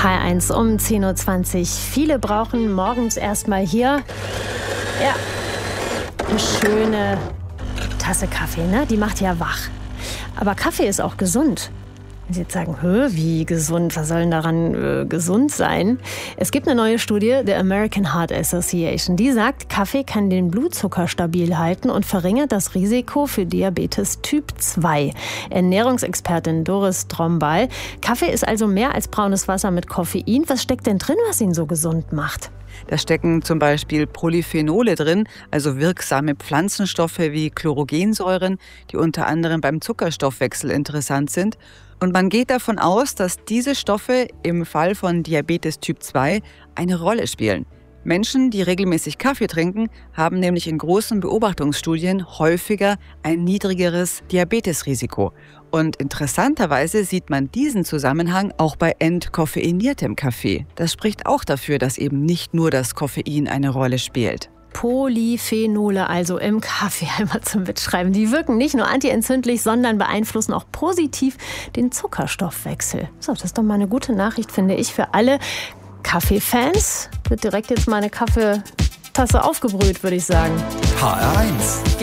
H1 um 10.20 Uhr. Viele brauchen morgens erstmal hier eine schöne Tasse Kaffee, ne? Die macht ja wach. Aber Kaffee ist auch gesund. Wenn Sie jetzt sagen, wie gesund, was soll denn daran gesund sein? Es gibt eine neue Studie der American Heart Association, die sagt, Kaffee kann den Blutzucker stabil halten und verringert das Risiko für Diabetes Typ 2. Ernährungsexpertin Doris Trombal. Kaffee ist also mehr als braunes Wasser mit Koffein. Was steckt denn drin, was ihn so gesund macht? Da stecken zum Beispiel Polyphenole drin, also wirksame Pflanzenstoffe wie Chlorogensäuren, die unter anderem beim Zuckerstoffwechsel interessant sind. Und man geht davon aus, dass diese Stoffe im Fall von Diabetes Typ 2 eine Rolle spielen. Menschen, die regelmäßig Kaffee trinken, haben nämlich in großen Beobachtungsstudien häufiger ein niedrigeres Diabetesrisiko. Und interessanterweise sieht man diesen Zusammenhang auch bei entkoffeiniertem Kaffee. Das spricht auch dafür, dass eben nicht nur das Koffein eine Rolle spielt. Polyphenole also im Kaffee, einmal zum Mitschreiben. Die wirken nicht nur antientzündlich, sondern beeinflussen auch positiv den Zuckerstoffwechsel. So, das ist doch mal eine gute Nachricht, finde ich, für alle Kaffeefans. Wird direkt jetzt meine Kaffeetasse aufgebrüht, würde ich sagen. HR1